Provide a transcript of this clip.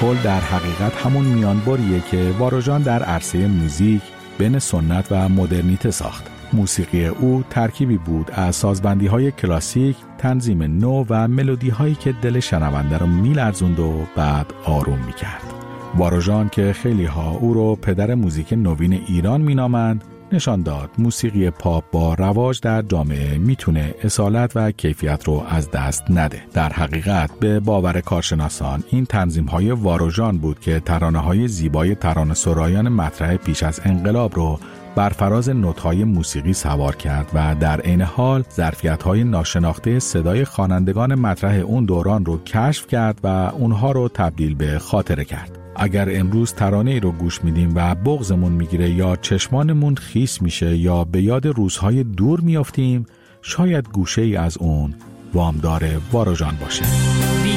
کل در حقیقت همون میانبریه که واروژان در عرصه موزیک بین سنت و مدرنیته ساخت. موسیقی او ترکیبی بود از سازبندی‌های کلاسیک، تنظیم نو و ملودی‌هایی که دل شنونده رو می‌لرزوند و بعد آروم می‌کرد. واروژان که خیلی‌ها او رو پدر موزیک نوین ایران می‌نامند، نشان داد موسیقی پاپ با رواج در جامعه میتونه اصالت و کیفیت رو از دست نده. در حقیقت به باور کارشناسان این تنظیم‌های واروژان بود که ترانه‌های زیبای ترانه‌سرایان مطرح پیش از انقلاب رو بر فراز نوت‌های موسیقی سوار کرد و در عین حال ظرفیت‌های ناشناخته صدای خوانندگان مطرح اون دوران رو کشف کرد و اونها رو تبدیل به خاطره کرد. اگر امروز ترانه‌ای رو گوش میدیم و بغضمون میگیره یا چشمانمون خیس میشه یا به یاد روزهای دور میافتیم، شاید گوشه‌ای از اون وامدار واروژان باشه.